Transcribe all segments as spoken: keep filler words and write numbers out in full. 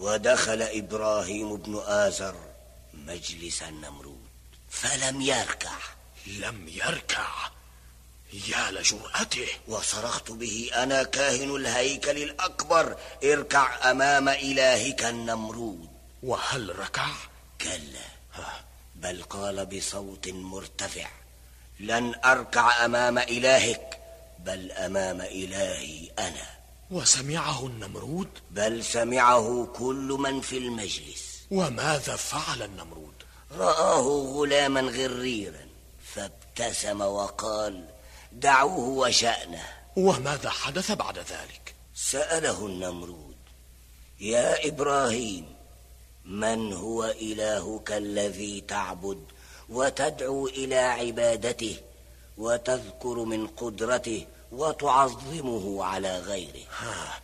ودخل إبراهيم بن آزر مجلس النمرود فلم يركع. لم يركع؟ يا لجرأته. وصرخت به: أنا كاهن الهيكل الأكبر، اركع أمام إلهك النمرود. وهل ركع؟ كلا، بل قال بصوت مرتفع: لن أركع أمام إلهك، بل أمام إلهي أنا. وسمعه النمرود؟ بل سمعه كل من في المجلس. وماذا فعل النمرود؟ رآه غلاما غريرا فابتسم وقال: دعوه وشأنه. وماذا حدث بعد ذلك؟ سأله النمرود: يا إبراهيم، من هو إلهك الذي تعبد وتدعو إلى عبادته وتذكر من قدرته وتعظمه على غيره؟ ها،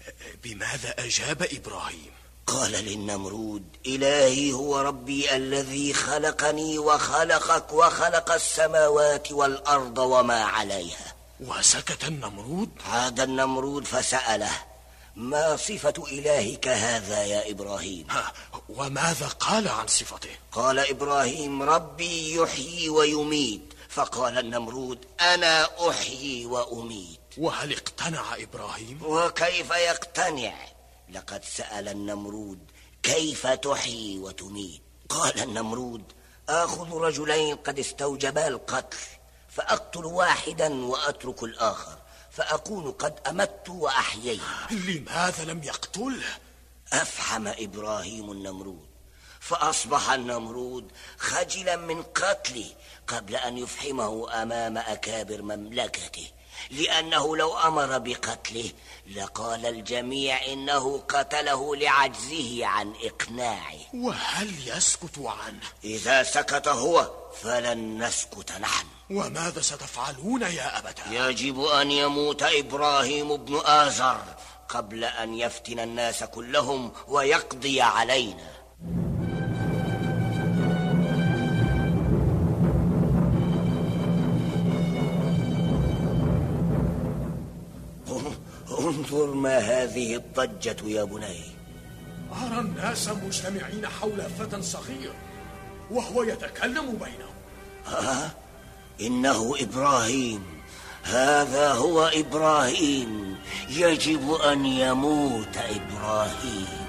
بماذا أجاب إبراهيم؟ قال للنمرود: إلهي هو ربي الذي خلقني وخلقك وخلق السماوات والأرض وما عليها. وسكت النمرود؟ عاد النمرود فسأله: ما صفة إلهك هذا يا إبراهيم؟ ها، وماذا قال عن صفته؟ قال إبراهيم: ربي يحيي ويميت. فقال النمرود: أنا أحيي وأميت. وهل اقتنع إبراهيم؟ وكيف يقتنع؟ لقد سأل النمرود: كيف تحيي وتميت؟ قال النمرود: آخذ رجلين قد استوجبا القتل فأقتل واحدا وأترك الآخر، فأكون قد أمت وأحييت. لماذا لم يقتله؟ أفحم إبراهيم النمرود، فأصبح النمرود خجلا من قتله قبل أن يفحمه أمام أكابر مملكته، لأنه لو أمر بقتله لقال الجميع إنه قتله لعجزه عن إقناعه. وهل يسكت عنه؟ إذا سكت هو فلن نسكت نحن. وماذا ستفعلون يا أبتاه؟ يجب أن يموت إبراهيم بن آزر قبل أن يفتن الناس كلهم ويقضي علينا. انظر ما هذه الضجة يا بني. أرى الناس مجتمعين حول فتى صغير وهو يتكلم بينهم. ها، إنه إبراهيم، هذا هو إبراهيم، يجب أن يموت إبراهيم.